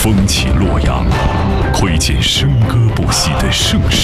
风起洛阳，窥见笙歌不息的盛世。